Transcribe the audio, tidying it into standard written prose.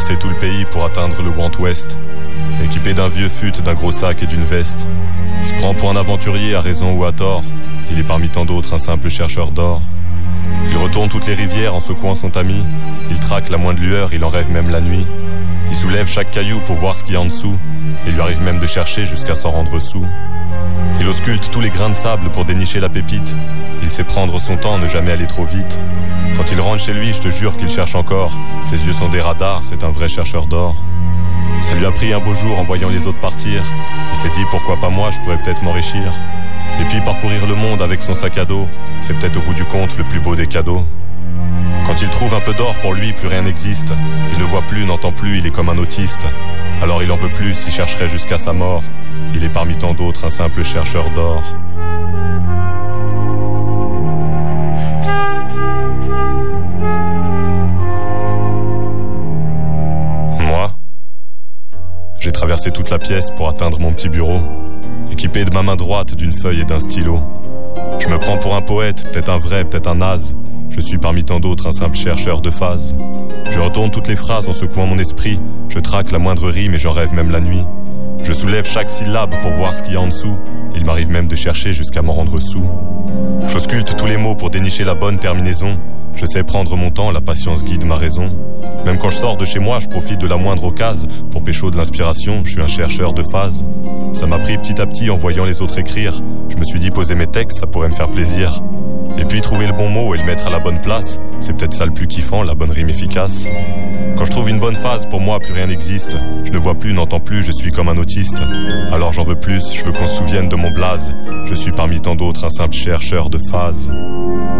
traversé tout le pays pour atteindre le Grand Ouest. Équipé d'un vieux fut, d'un gros sac et d'une veste. Il se prend pour un aventurier à raison ou à tort. Il est parmi tant d'autres un simple chercheur d'or. Il retourne toutes les rivières en secouant son tamis. Il traque la moindre lueur, il en rêve même la nuit. Il soulève chaque caillou pour voir ce qu'il y a en dessous. Il lui arrive même de chercher jusqu'à s'en rendre soûl. Il ausculte tous les grains de sable pour dénicher la pépite. Il sait prendre son temps, ne jamais aller trop vite. Quand il rentre chez lui, je te jure qu'il cherche encore. Ses yeux sont des radars, c'est un vrai chercheur d'or. Ça lui a pris un beau jour en voyant les autres partir. Il s'est dit pourquoi pas moi, je pourrais peut-être m'enrichir. Et puis parcourir le monde avec son sac à dos, c'est peut-être au bout du compte le plus beau des cadeaux. Quand il trouve un peu d'or, pour lui plus rien n'existe. Il ne voit plus, n'entend plus, il est comme un autiste. Alors il en veut plus, il chercherait jusqu'à sa mort. Il est parmi tant d'autres un simple chercheur d'or. Moi, j'ai traversé toute la pièce pour atteindre mon petit bureau, équipé de ma main droite d'une feuille et d'un stylo. Je me prends pour un poète, peut-être un vrai, peut-être un naze. Je suis parmi tant d'autres un simple chercheur de phrases. Je retourne toutes les phrases en secouant mon esprit. Je traque la moindre rime et j'en rêve même la nuit. Je soulève chaque syllabe pour voir ce qu'il y a en dessous. Il m'arrive même de chercher jusqu'à m'en rendre soûl. J'ausculte tous les mots pour dénicher la bonne terminaison. Je sais prendre mon temps, la patience guide ma raison. Même quand je sors de chez moi, je profite de la moindre occasion. Pour pécho de l'inspiration, je suis un chercheur de phase. Ça m'a pris petit à petit en voyant les autres écrire. Je me suis dit poser mes textes, ça pourrait me faire plaisir. Et puis trouver le bon mot et le mettre à la bonne place, c'est peut-être ça le plus kiffant, la bonne rime efficace. Quand je trouve une bonne phase, pour moi plus rien n'existe. Je ne vois plus, n'entends plus, je suis comme un autiste. Alors j'en veux plus, je veux qu'on se souvienne de mon blaze. Je suis parmi tant d'autres un simple chercheur de phase.